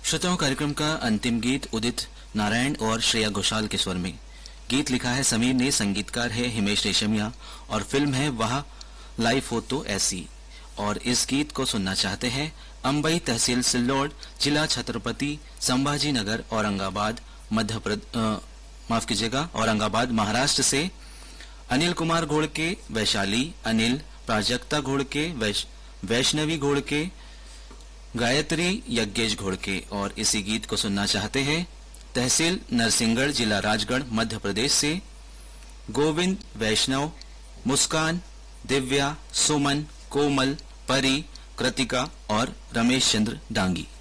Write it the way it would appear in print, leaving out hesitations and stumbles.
श्रोताओं, कार्यक्रम का अंतिम गीत उदित नारायण और श्रेया घोषाल के स्वर में। गीत लिखा है समीर ने, संगीतकार है हिमेश रेशमिया और फिल्म है वाह लाइफ हो तो ऐसी। और इस गीत को सुनना चाहते हैं अंबई, तहसील सिल्लोड, जिला छत्रपति संभाजी नगर, औरंगाबाद औरंगाबाद महाराष्ट्र से अनिल कुमार घोड़के, वैशाली अनिल, प्राजक्ता घोड़के, वैष्णवी घोड़के, गायत्री यज्ञेश घोड़के। और इसी गीत को सुनना चाहते हैं तहसील नरसिंहगढ़, जिला राजगढ़, मध्य प्रदेश से गोविंद, वैष्णव, मुस्कान, दिव्या, सुमन, कोमल, परी, कृतिका और रमेश चंद्र डांगी।